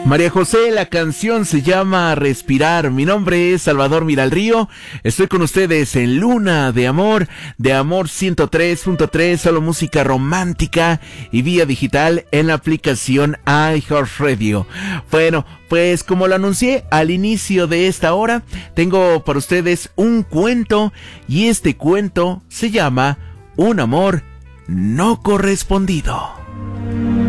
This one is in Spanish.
María José, la canción se llama Respirar. Mi nombre es Salvador Miralrío. Estoy con ustedes en Luna de Amor 103.3, solo música romántica y vía digital en la aplicación iHeartRadio. Bueno, pues como lo anuncié al inicio de esta hora, tengo para ustedes un cuento y este cuento se llama Un amor no correspondido.